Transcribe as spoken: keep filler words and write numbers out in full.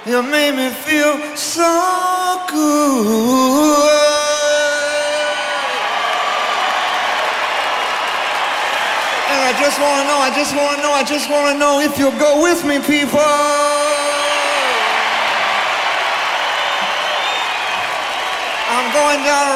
You made me feel so good. And I just wanna know, I just wanna know, I just wanna know if you'll go with me, people. I'm going down